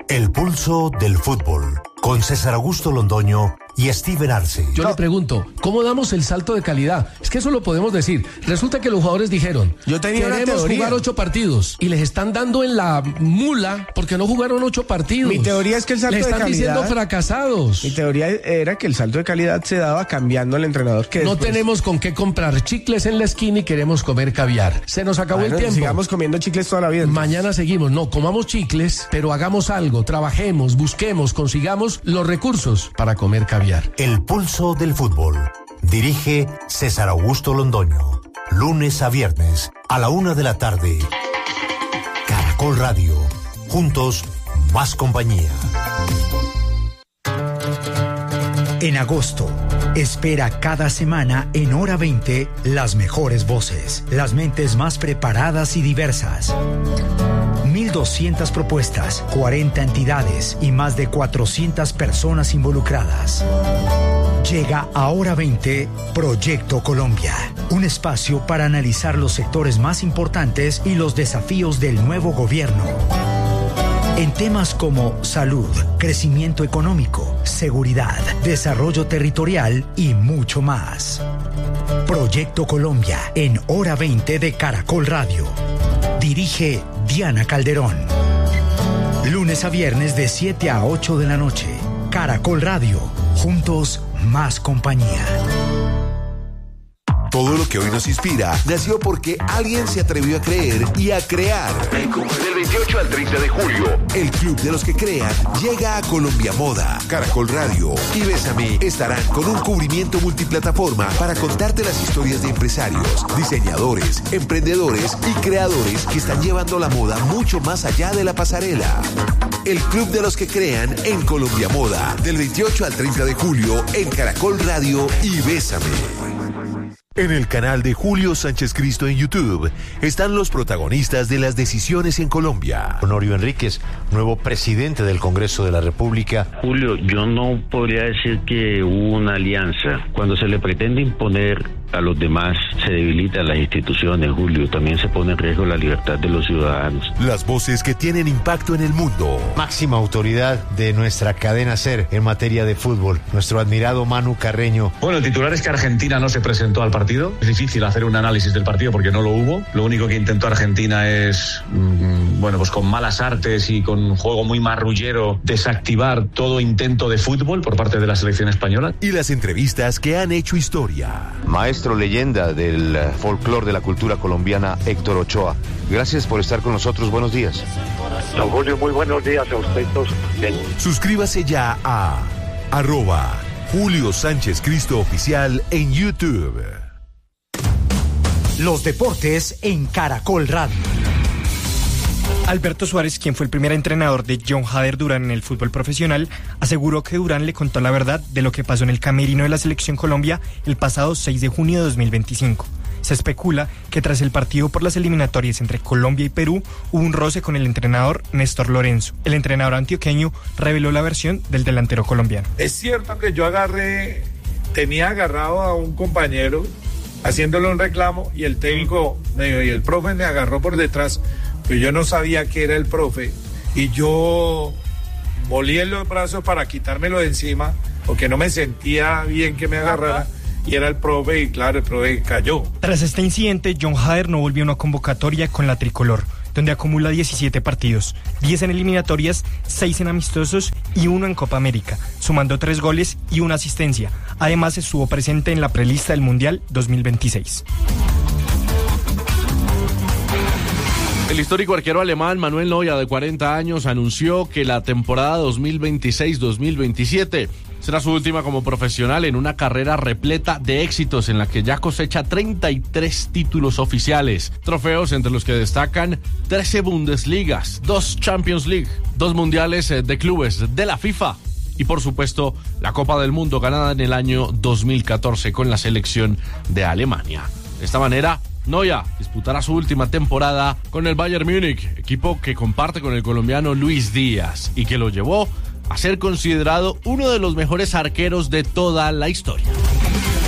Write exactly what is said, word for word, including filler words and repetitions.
El pulso del fútbol, con César Augusto Londoño y Steven Arce. Yo no. le pregunto, ¿cómo damos el salto de calidad? Es que eso lo podemos decir. Resulta que los jugadores dijeron, yo tenía queremos jugar ocho partidos y les están dando en la mula porque no jugaron ocho partidos. Mi teoría es que el salto de calidad... Le están diciendo fracasados. Mi teoría era que el salto de calidad se daba cambiando al entrenador que No después... tenemos con qué comprar chicles en la esquina y queremos comer caviar. Se nos acabó bueno, el tiempo. Sigamos comiendo chicles toda la vida. Entonces. Mañana seguimos. No, comamos chicles, pero hagamos algo, trabajemos, busquemos, consigamos los recursos para comer caviar. El pulso del fútbol. Dirige César Augusto Londoño. Lunes a viernes a la una de la tarde. Caracol Radio. Juntos, más compañía. En agosto, espera cada semana en Hora veinte las mejores voces, las mentes más preparadas y diversas. mil doscientas propuestas, cuarenta entidades y más de cuatrocientas personas involucradas. Llega a Hora veinte Proyecto Colombia, un espacio para analizar los sectores más importantes y los desafíos del nuevo gobierno. En temas como salud, crecimiento económico, seguridad, desarrollo territorial y mucho más. Proyecto Colombia en Hora veinte de Caracol Radio. Dirige Diana Calderón. Lunes a viernes de siete a ocho de la noche. Caracol Radio. Juntos, más compañía. Todo lo que hoy nos inspira nació porque alguien se atrevió a creer y a crear. Del veintiocho al treinta de julio, el Club de los que Crean llega a Colombia Moda. Caracol Radio y Bésame estarán con un cubrimiento multiplataforma para contarte las historias de empresarios, diseñadores, emprendedores y creadores que están llevando la moda mucho más allá de la pasarela. El Club de los que Crean en Colombia Moda, del veintiocho al treinta de julio en Caracol Radio y Bésame. En el canal de Julio Sánchez Cristo en YouTube están los protagonistas de las decisiones en Colombia. Honorio Enríquez, nuevo presidente del Congreso de la República. Julio, yo no podría decir que hubo una alianza. Cuando se le pretende imponer a los demás, se debilitan las instituciones, Julio. También se pone en riesgo la libertad de los ciudadanos. Las voces que tienen impacto en el mundo. Máxima autoridad de nuestra cadena SER en materia de fútbol, nuestro admirado Manu Carreño. Bueno, el titular es que Argentina no se presentó al partido. Es difícil hacer un análisis del partido porque no lo hubo. Lo único que intentó Argentina es, mmm, bueno, pues con malas artes y con un juego muy marrullero, desactivar todo intento de fútbol por parte de la selección española. Y las entrevistas que han hecho historia. Maestro leyenda del folclore de la cultura colombiana, Héctor Ochoa. Gracias por estar con nosotros. Buenos días. Don Julio, muy buenos días a ustedes todos. Suscríbase ya a arroba Julio Sánchez Cristo Oficial en YouTube. Los deportes en Caracol Radio. Alberto Suárez, quien fue el primer entrenador de John Jader Durán en el fútbol profesional, aseguró que Durán le contó la verdad de lo que pasó en el camerino de la Selección Colombia el pasado seis de junio de dos mil veinticinco. Se especula que tras el partido por las eliminatorias entre Colombia y Perú hubo un roce con el entrenador Néstor Lorenzo. El entrenador antioqueño reveló la versión del delantero colombiano. Es cierto que yo agarré, tenía agarrado a un compañero haciéndole un reclamo y el técnico y el profe me agarró por detrás, pero yo no sabía que era el profe y yo volí en los brazos para quitármelo de encima porque no me sentía bien que me agarrara y era el profe y claro, el profe cayó. Tras este incidente, John Jader no volvió a una convocatoria con la tricolor, donde acumula diecisiete partidos, diez en eliminatorias, seis en amistosos y uno en Copa América, sumando tres goles y una asistencia. Además, estuvo presente en la prelista del Mundial dos mil veintiséis. El histórico arquero alemán Manuel Neuer, de cuarenta años, anunció que la temporada dos mil veintiséis dos mil veintisiete será su última como profesional en una carrera repleta de éxitos en la que ya cosecha treinta y tres títulos oficiales, trofeos entre los que destacan trece Bundesligas, dos Champions League, dos mundiales de clubes de la FIFA y por supuesto la Copa del Mundo ganada en el año dos mil catorce con la selección de Alemania. De esta manera, Neuer disputará su última temporada con el Bayern Múnich, equipo que comparte con el colombiano Luis Díaz y que lo llevó a ser considerado uno de los mejores arqueros de toda la historia.